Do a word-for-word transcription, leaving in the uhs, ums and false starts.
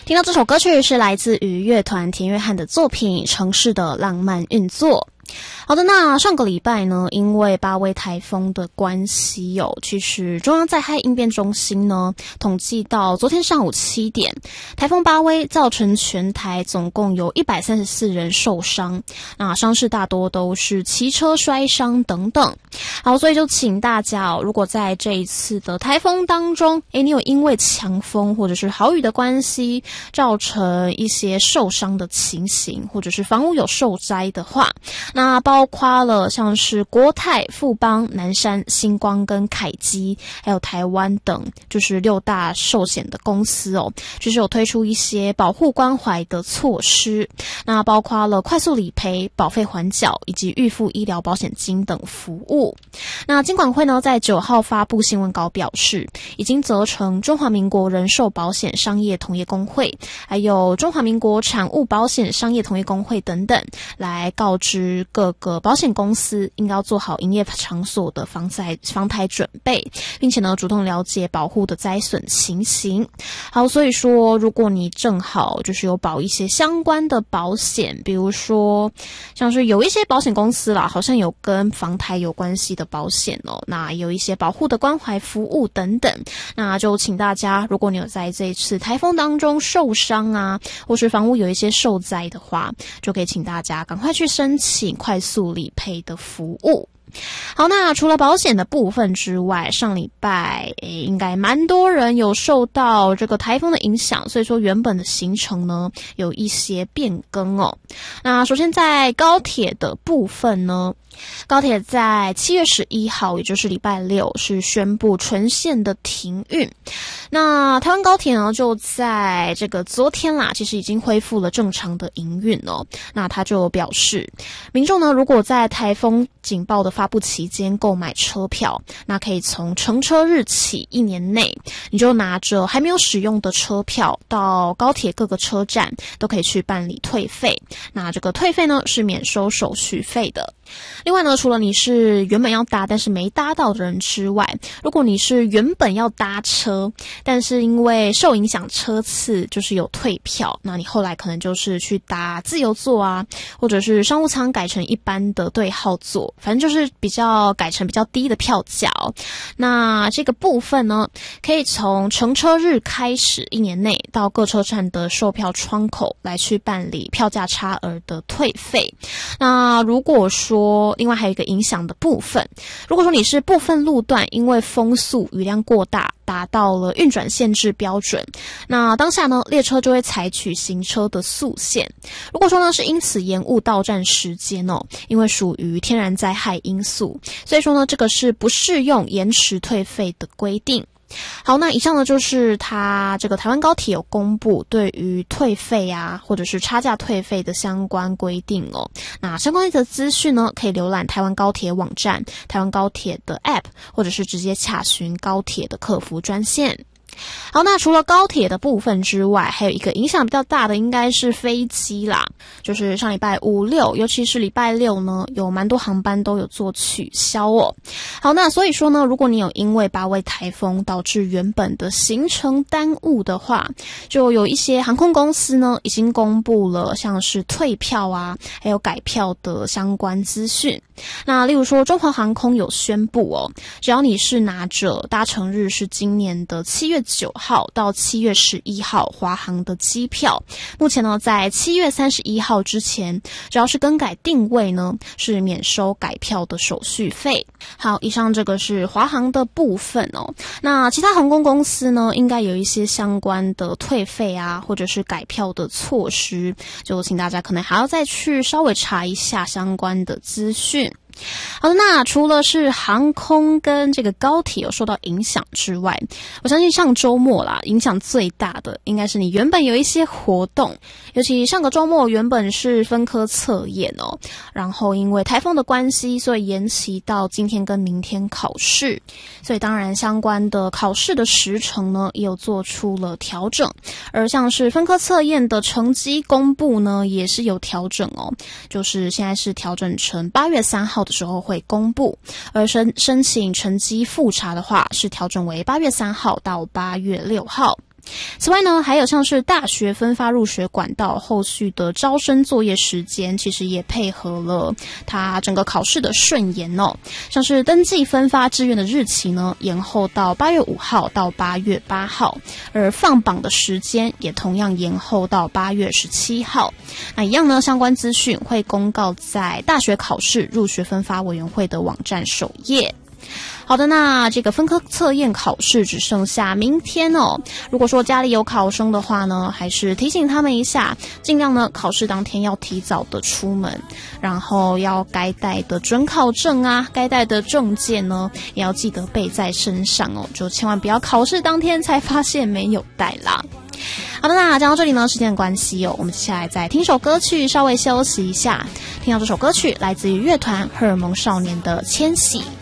听到这首歌曲是来自于乐团田约翰的作品《城市的浪漫运作》。好的，那上个礼拜呢，因为八威台风的关系有、哦，其实中央灾害应变中心呢统计到昨天上午七点，台风八威造成全台总共有一百三十四人受伤，那伤势大多都是骑车摔伤等等。好，所以就请大家哦，如果在这一次的台风当中，诶，你有因为强风或者是豪雨的关系造成一些受伤的情形，或者是房屋有受灾的话，那包括了像是国泰、富邦、南山、星光跟凯基，还有台湾等，就是六大寿险的公司哦，就是有推出一些保护关怀的措施。那包括了快速理赔、保费缓缴以及预付医疗保险金等服务。那金管会呢，在九号发布新闻稿表示，已经责成中华民国人寿保险商业同业公会，还有中华民国产物保险商业同业公会等等，来告知各个保险公司应该要做好营业场所的防灾防台准备，并且呢主动了解保护的灾损情形。好，所以说如果你正好就是有保一些相关的保险，比如说像是有一些保险公司啦，好像有跟防台有关系的保险哦，那有一些保护的关怀服务等等，那就请大家，如果你有在这一次台风当中受伤啊，或是房屋有一些受灾的话，就可以请大家赶快去申请快速理赔的服务。好，那除了保险的部分之外，上礼拜诶应该蛮多人有受到这个台风的影响，所以说原本的行程呢有一些变更哦。那首先在高铁的部分呢，高铁在七月十一号，也就是礼拜六，是宣布全线的停运。那台湾高铁呢，就在这个昨天啦，其实已经恢复了正常的营运哦。那他就表示，民众呢，如果在台风警报的发布期间购买车票，那可以从乘车日起一年内，你就拿着还没有使用的车票到高铁各个车站都可以去办理退费。那这个退费呢，是免收手续费的。另外呢，除了你是原本要搭但是没搭到的人之外，如果你是原本要搭车，但是因为受影响车次就是有退票，那你后来可能就是去搭自由座啊，或者是商务舱改成一般的对号座，反正就是比较改成比较低的票价哦。那这个部分呢，可以从乘车日开始一年内到各车站的售票窗口来去办理票价差额的退费。那如果说另外还有一个影响的部分，如果说你是部分路段因为风速雨量过大达到了运转限制标准，那当下呢列车就会采取行车的速限。如果说呢是因此延误到站时间哦，因为属于天然灾害因素，所以说呢这个是不适用延迟退费的规定。好，那以上呢就是他这个台湾高铁有公布对于退费啊或者是差价退费的相关规定哦。那相关的资讯呢，可以浏览台湾高铁网站、台湾高铁的 App， 或者是直接洽询高铁的客服专线。好，那除了高铁的部分之外，还有一个影响比较大的应该是飞机啦，就是上礼拜五六，尤其是礼拜六呢，有蛮多航班都有做取消哦。好，那所以说呢，如果你有因为八威台风导致原本的行程耽误的话，就有一些航空公司呢已经公布了像是退票啊，还有改票的相关资讯。那例如说中华航空有宣布哦，只要你是拿着搭乘日是今年的七月九号到七月十一号华航的机票，目前呢在七月三十一号之前，只要是更改定位呢，是免收改票的手续费。好，以上这个是华航的部分哦。那其他航空公司呢，应该有一些相关的退费啊，或者是改票的措施，就请大家可能还要再去稍微查一下相关的资讯。好的，那除了是航空跟这个高铁有受到影响之外，我相信上周末啦，影响最大的应该是你原本有一些活动，尤其上个周末原本是分科测验哦，然后因为台风的关系，所以延期到今天跟明天考试，所以当然相关的考试的时程呢，也有做出了调整，而像是分科测验的成绩公布呢，也是有调整哦，就是现在是调整成八月三号的时候会公布，而申申请成绩复查的话是调整为八月三号到八月六号。 此外呢，还有像是大学分发入学管道后续的招生作业时间，其实也配合了它整个考试的顺延哦。像是登记分发志愿的日期呢，延后到八月五号到八月八号，而放榜的时间也同样延后到八月十七号。那一样呢，相关资讯会公告在大学考试入学分发委员会的网站首页。好的，那这个分科测验考试只剩下明天哦。如果说家里有考生的话呢，还是提醒他们一下，尽量呢考试当天要提早的出门，然后要该带的准考证啊，该带的证件呢，也要记得备在身上哦，就千万不要考试当天才发现没有带啦。好的，那讲到这里呢，时间的关系哦，我们接下来再听首歌曲，稍微休息一下。听到这首歌曲来自于乐团荷尔蒙少年的《千禧》。